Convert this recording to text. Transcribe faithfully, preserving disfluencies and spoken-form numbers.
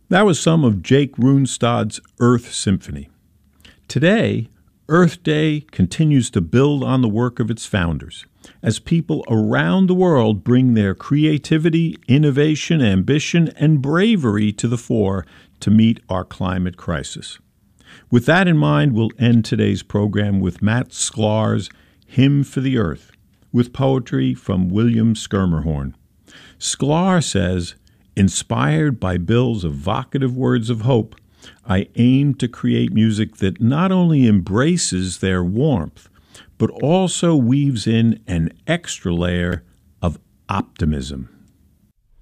That was some of Jake Runestad's Earth Symphony. Today, Earth Day continues to build on the work of its founders, as people around the world bring their creativity, innovation, ambition, and bravery to the fore to meet our climate crisis. With that in mind, we'll end today's program with Matt Sklar's Hymn for the Earth, with poetry from William Schermerhorn. Sklar says, "Inspired by Bill's evocative words of hope, I aim to create music that not only embraces their warmth, but also weaves in an extra layer of optimism."